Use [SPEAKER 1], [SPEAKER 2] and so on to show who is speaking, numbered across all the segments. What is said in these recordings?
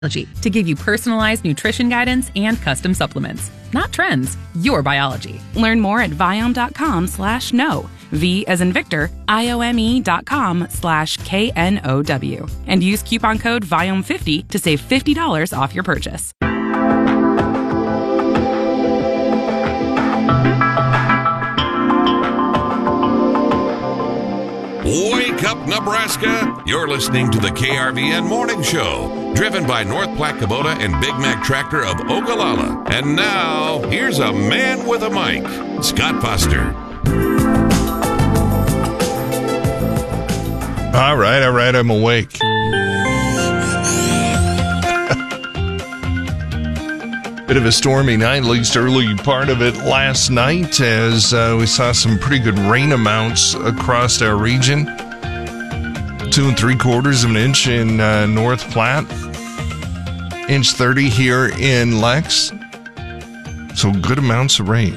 [SPEAKER 1] to give you personalized nutrition guidance and custom supplements. Not trends, your biology.
[SPEAKER 2] Learn more at Viome.com/know. V as in Victor, IOME.com/KNOW. And use coupon code VIOME50 to save $50 off your purchase.
[SPEAKER 3] Wake up, Nebraska! You're listening to the KRVN Morning Show, driven by North Platte Kubota and Big Mac Tractor of Ogallala. And now, here's a man with a mic, Scott Foster.
[SPEAKER 4] All right, I'm awake. Bit of a stormy night, at least early part of it last night, as we saw some pretty good rain amounts across our region. 2 3/4 of an inch in North Platte, 1.30 here in Lex. So good amounts of rain.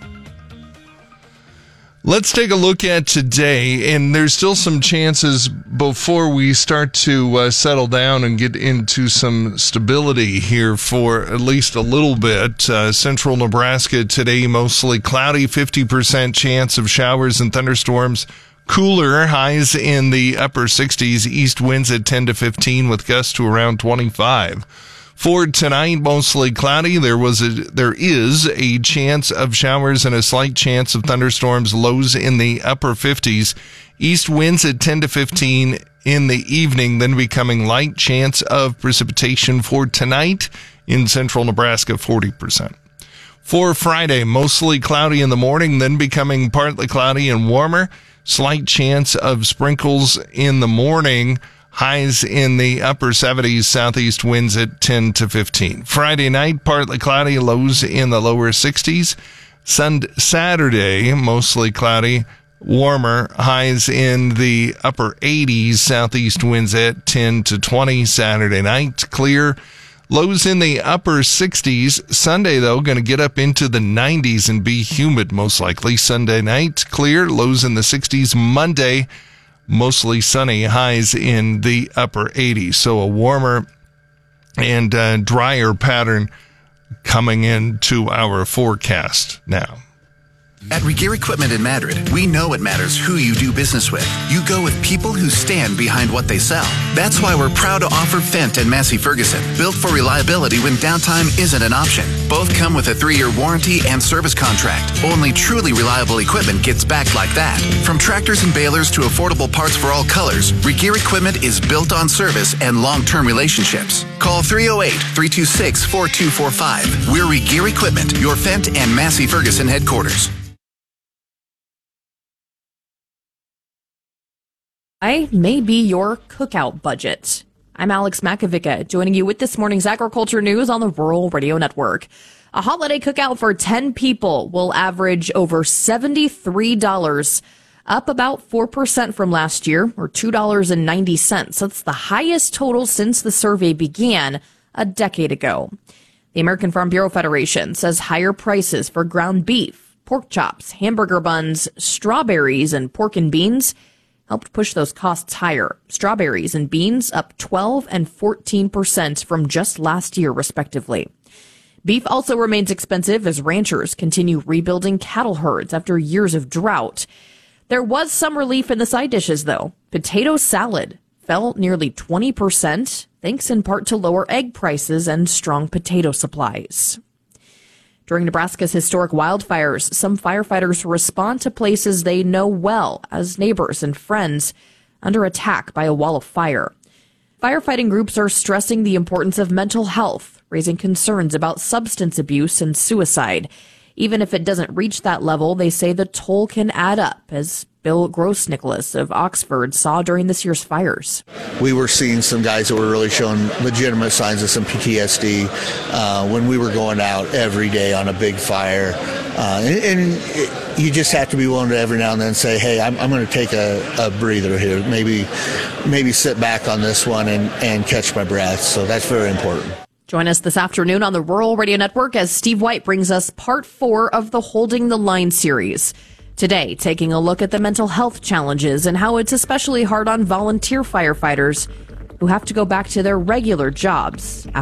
[SPEAKER 4] Let's take a look at today, and there's still some chances before we start to settle down and get into some stability here for at least a little bit. Central Nebraska today, mostly cloudy, 50% chance of showers and thunderstorms. Cooler, highs in the upper 60s, east winds at 10 to 15 with gusts to around 25. For tonight, mostly cloudy. There is a chance of showers and a slight chance of thunderstorms, lows in the upper 50s. East winds at 10 to 15 in the evening, then becoming light. Chance of precipitation for tonight in central Nebraska, 40%. For Friday, mostly cloudy in the morning, then becoming partly cloudy and warmer. Slight chance of sprinkles in the morning. Highs in the upper 70s, southeast winds at 10 to 15. Friday night, partly cloudy, lows in the lower 60s. Saturday, mostly cloudy, warmer, highs in the upper 80s, southeast winds at 10 to 20. Saturday night, clear, lows in the upper 60s. Sunday, though, going to get up into the 90s and be humid, most likely. Sunday night, clear, lows in the 60s. Monday, mostly sunny, highs in the upper 80s. So a warmer and drier pattern coming into our forecast now.
[SPEAKER 5] At Regear Equipment in Madrid, we know it matters who you do business with. You go with people who stand behind what they sell. That's why we're proud to offer Fendt and Massey Ferguson, built for reliability when downtime isn't an option. Both come with a 3-year warranty and service contract. Only truly reliable equipment gets backed like that. From tractors and balers to affordable parts for all colors, Regear Equipment is built on service and long-term relationships. Call 308-326-4245. We're Regear Equipment, your Fendt and Massey Ferguson headquarters.
[SPEAKER 6] May be your cookout budget. I'm Alex Makovica, joining you with this morning's agriculture news on the Rural Radio Network. A holiday cookout for 10 people will average over $73, up about 4% from last year, or $2.90. That's the highest total since the survey began a decade ago. The American Farm Bureau Federation says higher prices for ground beef, pork chops, hamburger buns, strawberries, and pork and beans helped push those costs higher. Strawberries and beans up 12 and 14% from just last year, respectively. Beef also remains expensive as ranchers continue rebuilding cattle herds after years of drought. There was some relief in the side dishes, though. Potato salad fell nearly 20%, thanks in part to lower egg prices and strong potato supplies. During Nebraska's historic wildfires, some firefighters respond to places they know well as neighbors and friends under attack by a wall of fire. Firefighting groups are stressing the importance of mental health, raising concerns about substance abuse and suicide. Even if it doesn't reach that level, they say the toll can add up, as Bill Gross-Nicholas of Oxford saw during this year's fires.
[SPEAKER 7] We were seeing some guys that were really showing legitimate signs of some PTSD when we were going out every day on a big fire. And you just have to be willing to every now and then say, hey, I'm going to take a breather here, maybe sit back on this one and catch my breath. So that's very important.
[SPEAKER 6] Join us this afternoon on the Rural Radio Network as Steve White brings us part 4 of the Holding the Line series. Today, taking a look at the mental health challenges and how it's especially hard on volunteer firefighters who have to go back to their regular jobs